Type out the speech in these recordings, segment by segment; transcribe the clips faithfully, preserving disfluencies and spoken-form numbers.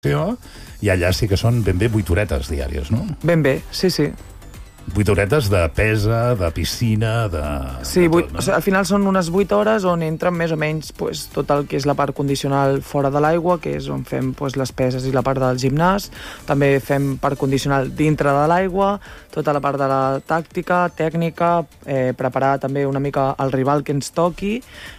i allà sí que són ben bé vuit horetes diàries, no? Ben bé, sí, sí. Vuit horetes de pesa, de piscina, de... Sí, de vuit, tot, no? o sigui, al final són unes vuit hores on entren més o menys pues, tot el que és la part condicional fora de l'aigua, que és on fem pues, les peses i la part del gimnàs. També fem part condicional dintre de l'aigua, tota la part de la tàctica, tècnica, eh, preparar també una mica el rival que ens toqui,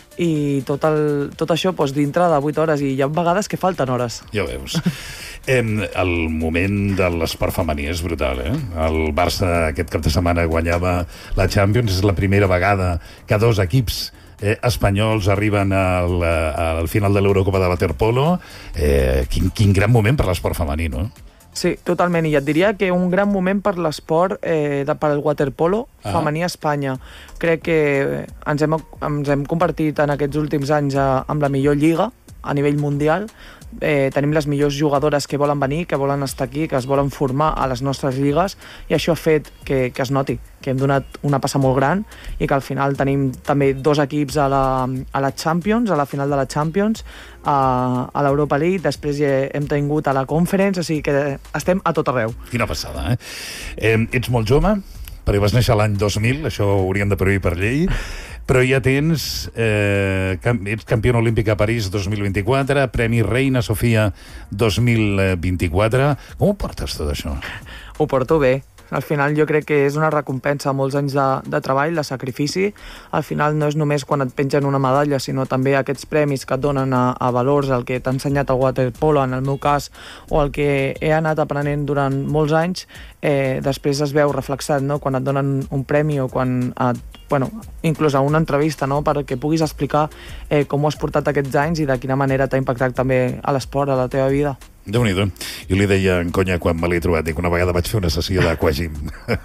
i tot, el, tot això doncs, dintre de vuit hores, i hi ha vegades que falten hores. Ja ho veus. Eh, el moment de l'esport femení és brutal, eh? El Barça aquest cap de setmana guanyava la Champions, és la primera vegada que dos equips eh, espanyols arriben al, al final de l'Eurocopa de waterpolo. Eh, quin, quin gran moment per l'esport femení, no? Sí, totalment, i et diria que un gran moment per l'esport, eh, de, per al waterpolo ah. femení a Espanya. Crec que ens hem, ens hem convertit en aquests últims anys a, amb la millor lliga a nivell mundial. Eh, tenim les millors jugadores que volen venir, que volen estar aquí, que es volen formar a les nostres lligues, i això ha fet que, que es noti que hem donat una passa molt gran i que al final tenim també dos equips a la, a la Champions, a la final de la Champions, a, a l'Europa League, després ja hem tingut a la Conference, o sigui que estem a tot arreu. Quina passada, eh? eh ets molt jove, perquè vas néixer l'any dos mil, això ho hauríem de prohibir per llei, però ja tens... Eh, ets campiona olímpica a París dos mil vint-i-quatre, Premi Reina Sofia dos mil vint-i-quatre. Com ho portes, tot això? Ho porto bé. Al final jo crec que és una recompensa a molts anys de, de treball, de sacrifici. Al final no és només quan et pengen una medalla, sinó també aquests premis que et donen a, a valors, el que t'ha ensenyat el waterpolo, en el meu cas, o el que he anat aprenent durant molts anys, eh, després es veu reflexat, no? Quan et donen un premi o quan et, bueno, inclús a una entrevista, no? Perquè puguis explicar eh, com ho has portat aquests anys i de quina manera t'ha impactat també a l'esport, a la teva vida. Déu-n'hi-do. Jo li deia en conya quan me l'he trobat, dic, una vegada vaig fer una sessió d'aquagym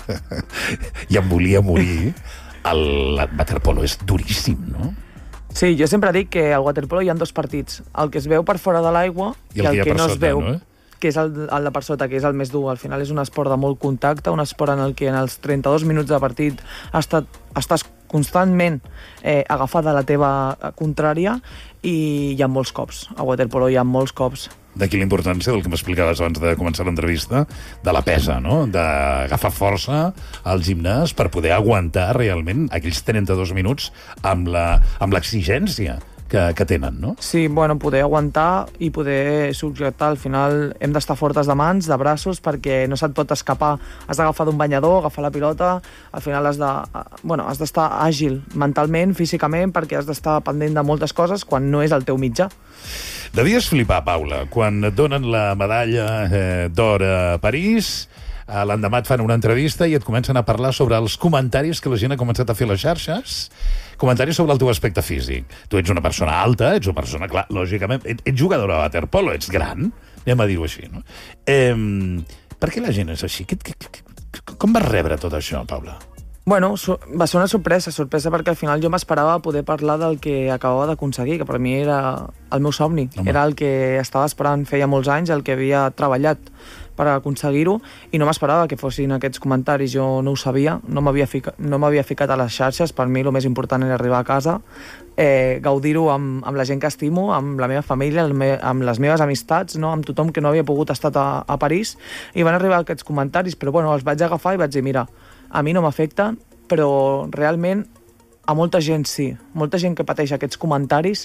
i em volia morir. El waterpolo és duríssim, no? Sí, jo sempre dic que al waterpolo hi ha dos partits, el que es veu per fora de l'aigua i el, i el que, que no es veu, no, eh? que és el, el de per sota, que és el més dur. Al final és un esport de molt contacte, un esport en el que en els trenta-dos minuts de partit has estat, estàs constantment eh, agafada a la teva contrària, i hi ha molts cops. A waterpolo hi ha molts cops. D'aquí la importància del que m'explicaves abans de començar l'entrevista, de la pesa, no? D'agafar força al gimnàs per poder aguantar realment aquells trenta-dos minuts amb l'exigència que, que tenen, no? Sí, bueno, poder aguantar i poder subjectar. Al final hem d'estar fortes de mans, de braços, perquè no se't pot escapar. Has d'agafar d'un banyador, agafar la pilota, al final has de, bueno, has d'estar àgil mentalment, físicament, perquè has d'estar pendent de moltes coses quan no és el teu mitjà. Devies flipar, Paula, quan et donen la medalla eh, d'or a París, eh, l'endemà et fan una entrevista i et comencen a parlar sobre els comentaris que la gent ha començat a fer a les xarxes, comentaris sobre el teu aspecte físic. Tu ets una persona alta, ets una persona, clar, lògicament, ets, ets jugadora de waterpolo, ets gran, anem a dir-ho així, no? Eh, per què la gent és així? Que, que, que, com vas rebre tot això, Paula? Bueno, va ser una sorpresa, sorpresa perquè al final jo m'esperava poder parlar del que acabava d'aconseguir, que per mi era el meu somni. Home. Era el que estava esperant feia molts anys, el que havia treballat per aconseguir-ho, i no m'esperava que fossin aquests comentaris. Jo no ho sabia, no m'havia ficat, no m'havia ficat a les xarxes. Per mi el més important era arribar a casa, eh, gaudir-ho amb, amb la gent que estimo, amb la meva família, me, amb les meves amistats, no? Amb tothom que no havia pogut estar a, a París, i van arribar aquests comentaris, però bueno, els vaig agafar i vaig dir, mira, a mi no m'afecta, però realment a molta gent sí. Molta gent que pateix aquests comentaris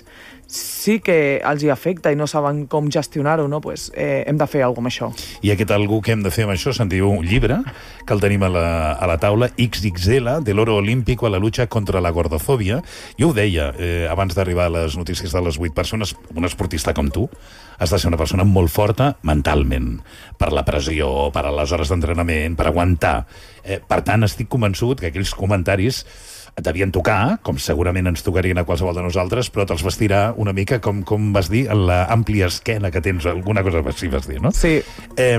sí que els hi afecta i no saben com gestionar-ho, no? Pues, eh, hem de fer alguna cosa amb això. I aquest algú que hem de fer amb això se'n diu un llibre, que el tenim a la, a la taula, X X L, de l'oro olímpico a la lucha contra la gordofòbia. Jo ho deia eh, abans d'arribar a les notícies de les vuit persones, un esportista com tu, has de ser una persona molt forta mentalment, per la pressió, per a les hores d'entrenament, per aguantar. Eh, per tant, estic convençut que aquells comentaris et devien tocar, com segurament ens tocarien a qualsevol de nosaltres, però te'ls vas tirar una mica, com, com vas dir, en l'àmplia esquena que tens, alguna cosa així vas dir, no? Sí. Eh,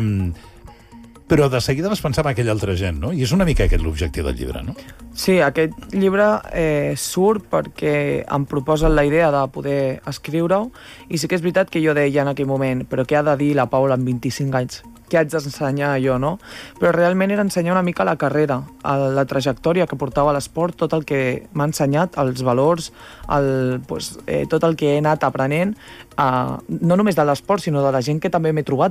però de seguida vas pensar en aquella altra gent, no? I és una mica aquest l'objectiu del llibre, no? Sí, aquest llibre eh, surt perquè em proposen la idea de poder escriure-ho, i sí que és veritat que jo deia en aquell moment, però què ha de dir la Paula amb vint-i-cinc anys? què haig d'ensenyar jo, no? Però realment era ensenyar una mica la carrera, la trajectòria que portava a l'esport, tot el que m'ha ensenyat, els valors, el, pues, eh, tot el que he anat aprenent, eh, no només de l'esport, sinó de la gent que també m'he trobat